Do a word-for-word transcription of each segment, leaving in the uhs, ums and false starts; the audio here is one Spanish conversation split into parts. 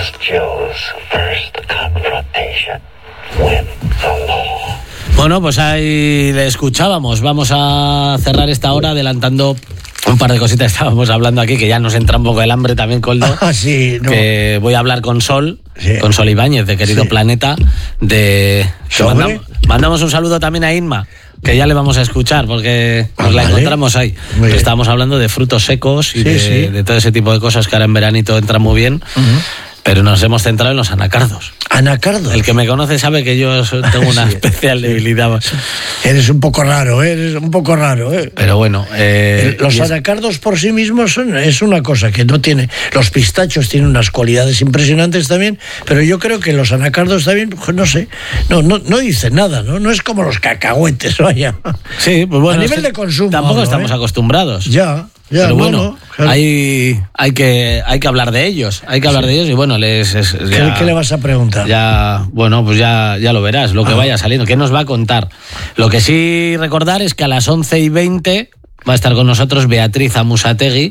was Joe's first confrontation with the law. Bueno, pues ahí le escuchábamos. Vamos a cerrar esta hora adelantando un par de cositas. Estábamos hablando aquí que ya nos entra un poco el hambre también, Koldo. Ah, sí, no. Que voy a hablar con Sol, sí. con Sol Ibáñez, de Querido sí. Planeta. De mandamos, mandamos un saludo también a Inma, que ya le vamos a escuchar porque nos ah, la vale. encontramos ahí. Estábamos hablando de frutos secos y sí, de, sí. de todo ese tipo de cosas que ahora en veranito entran muy bien. Uh-huh. Pero nos hemos centrado en los anacardos. ¿Anacardos? El que me conoce sabe que yo tengo una sí, especial debilidad. Eres un poco raro, ¿eh? Eres un poco raro, ¿eh? Pero bueno... Eh, los anacardos por sí mismos son, es una cosa que no tiene... Los pistachos tienen unas cualidades impresionantes también, pero yo creo que los anacardos también, no sé, no, no, no dicen nada, ¿no? No es como los cacahuetes, vaya. Sí, pues bueno... A nivel de consumo... Tampoco hablo, estamos ¿eh? acostumbrados. Ya... Ya, pero bueno, bueno claro. hay, hay, que, hay que hablar de ellos, hay que hablar sí. de ellos y bueno, les, es, ya, ¿Qué, ¿qué le vas a preguntar? Ya, bueno, pues ya, ya lo verás, lo que ah. vaya saliendo, ¿qué nos va a contar? Lo que sí recordar es que a las once y veinte va a estar con nosotros Beatriz Amusategui,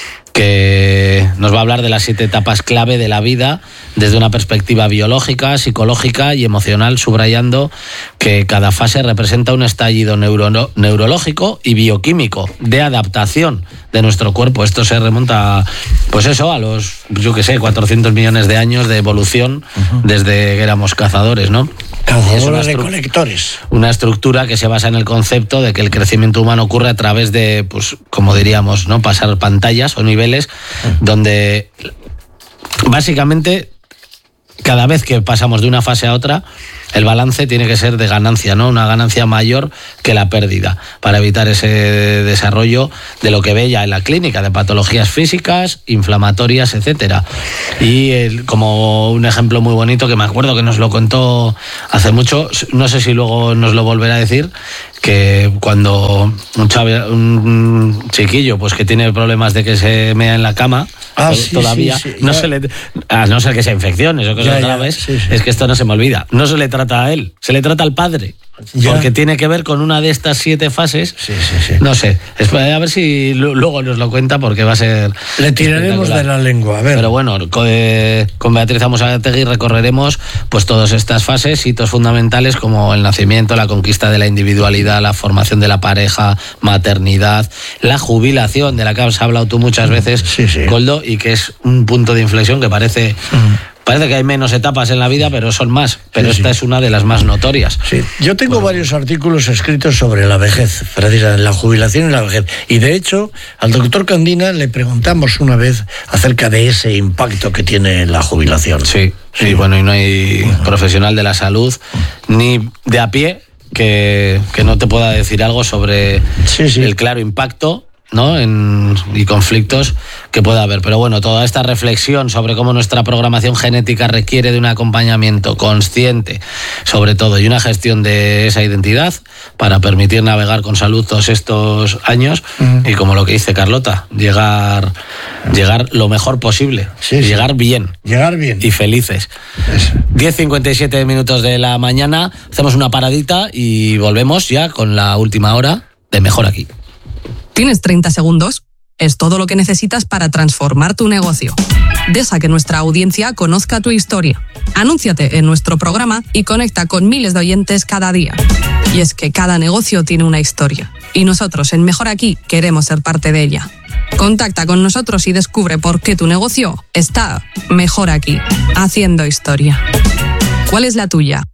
que nos va a hablar de las siete etapas clave de la vida desde una perspectiva biológica, psicológica y emocional, subrayando que cada fase representa un estallido neuro- neurológico y bioquímico de adaptación de nuestro cuerpo. Esto se remonta, pues eso, a los, yo qué sé, cuatrocientos millones de años de evolución uh-huh. desde que éramos cazadores, ¿no? Cazadores recolectores. Una estructura que se basa en el concepto de que el crecimiento humano ocurre a través de, pues, como diríamos, ¿no? Pasar pantallas o niveles uh-huh. donde básicamente cada vez que pasamos de una fase a otra, el balance tiene que ser de ganancia, ¿no? Una ganancia mayor que la pérdida, para evitar ese desarrollo de lo que ve ya en la clínica, de patologías físicas, inflamatorias, etcétera. Y el, como un ejemplo muy bonito que me acuerdo que nos lo contó hace mucho, no sé si luego nos lo volverá a decir, que cuando un, chave, un chiquillo pues que tiene problemas de que se mea en la cama, ah, to- sí, todavía sí, sí, no ya. se le, a no ser que sea infecciones o cosas graves, sí, sí. es que esto no se me olvida, no se le trata a él, se le trata al padre. Ya. Porque tiene que ver con una de estas siete fases. Sí, sí, sí. No sé, a ver si luego nos lo cuenta porque va a ser... Le tiraremos de la lengua, a ver. Pero bueno, con, eh, con Beatriz Amusategui recorreremos pues todas estas fases, hitos fundamentales como el nacimiento, la conquista de la individualidad, la formación de la pareja, maternidad, la jubilación, de la que has hablado tú muchas veces, sí, sí. Koldo, y que es un punto de inflexión que parece... Mm. Parece que hay menos etapas en la vida, pero son más. Pero sí, esta sí. es una de las más notorias. Sí. Yo tengo bueno. varios artículos escritos sobre la vejez, precisamente la jubilación y la vejez. Y de hecho, al doctor Candina le preguntamos una vez acerca de ese impacto que tiene la jubilación. Sí, sí, sí. bueno, y no hay uh-huh. profesional de la salud, ni de a pie, que, que no te pueda decir algo sobre sí, sí. el claro impacto, ¿no? En, y conflictos que pueda haber. Pero bueno, toda esta reflexión sobre cómo nuestra programación genética requiere de un acompañamiento consciente, sobre todo, y una gestión de esa identidad para permitir navegar con salud todos estos años uh-huh. y como lo que dice Carlota, llegar, llegar lo mejor posible, sí, y sí. llegar bien. Llegar bien. Y felices. Eso. diez cincuenta y siete minutos de la mañana, hacemos una paradita y volvemos ya con la última hora de Mejor Aquí. ¿Tienes treinta segundos? Es todo lo que necesitas para transformar tu negocio. Deja que nuestra audiencia conozca tu historia. Anúnciate en nuestro programa y conecta con miles de oyentes cada día. Y es que cada negocio tiene una historia. Y nosotros en Mejor Aquí queremos ser parte de ella. Contacta con nosotros y descubre por qué tu negocio está mejor aquí, haciendo historia. ¿Cuál es la tuya?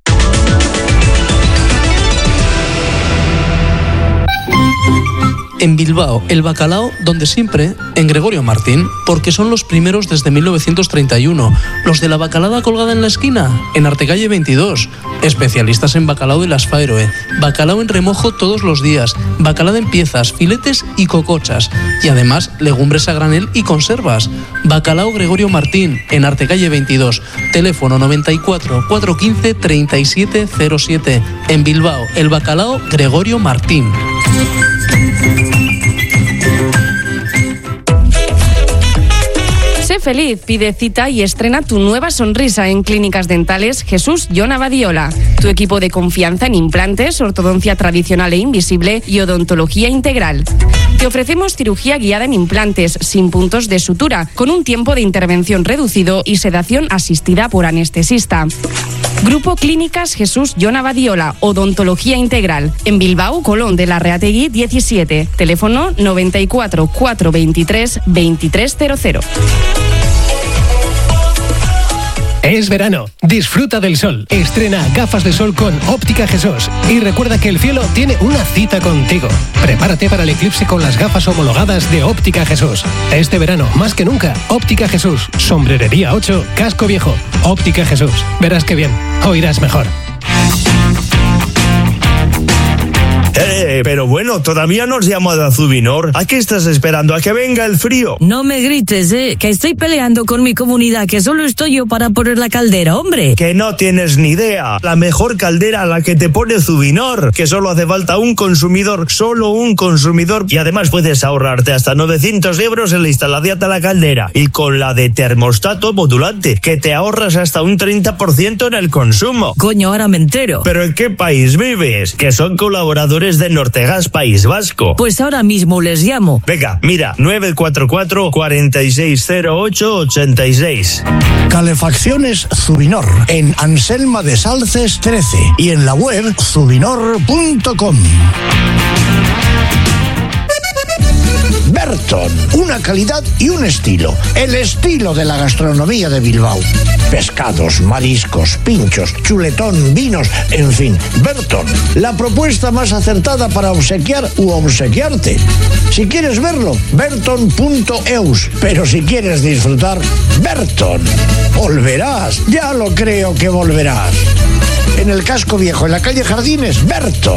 En Bilbao, el bacalao donde siempre, en Gregorio Martín, porque son los primeros desde mil novecientos treinta y uno. Los de la bacalada colgada en la esquina, en Artecalle veintidós. Especialistas en bacalao de las Faeroe. Bacalao en remojo todos los días. Bacalada en piezas, filetes y cocochas. Y además, legumbres a granel y conservas. Bacalao Gregorio Martín, en Artecalle veintidós. Teléfono noventa y cuatro, cuatrocientos quince, treinta y siete cero siete. En Bilbao, el bacalao Gregorio Martín. Sé feliz, pide cita y estrena tu nueva sonrisa en Clínicas Dentales Jesús Jon Abadiola. Tu equipo de confianza en implantes, ortodoncia tradicional e invisible y odontología integral. Te ofrecemos cirugía guiada en implantes, sin puntos de sutura, con un tiempo de intervención reducido y sedación asistida por anestesista. Grupo Clínicas Jesús Jon Abadiola, odontología integral. En Bilbao, Colón de la Reategui diecisiete. Teléfono noventa y cuatro, cuatrocientos veintitrés, veintitrés cero cero. Es verano, disfruta del sol. Estrena gafas de sol con Óptica Jesús. Y recuerda que el cielo tiene una cita contigo. Prepárate para el eclipse con las gafas homologadas de Óptica Jesús. Este verano, más que nunca, Óptica Jesús. Sombrerería ocho, Casco Viejo. Óptica Jesús. Verás que bien, oirás mejor. Eh, pero bueno, todavía no has llamado a Zubinor. ¿A qué estás esperando? ¿A que venga el frío? No me grites, eh, que estoy peleando con mi comunidad, que solo estoy yo para poner la caldera, hombre. Que no tienes ni idea. La mejor caldera a la que te pone Zubinor, que solo hace falta un consumidor, solo un consumidor, y además puedes ahorrarte hasta novecientos euros en la instalación de la caldera. Y con la de termostato modulante, que te ahorras hasta un treinta por ciento en el consumo. Coño, ahora me entero. ¿Pero en qué país vives? Que son colaboradores de Nortegas País Vasco. Pues ahora mismo les llamo. Venga, mira, nueve cuatro cuatro, cuatro seis cero ocho, ocho seis. Calefacciones Zubinor, en Anselma de Salces trece y en la web zubinor punto com. Berton, una calidad y un estilo. El estilo de la gastronomía de Bilbao. Pescados, mariscos, pinchos, chuletón, vinos, en fin. Berton, la propuesta más acertada para obsequiar u obsequiarte. Si quieres verlo, berton punto eus. Pero si quieres disfrutar, Berton. Volverás, ya lo creo que volverás. En el Casco Viejo, en la calle Jardines, Berton.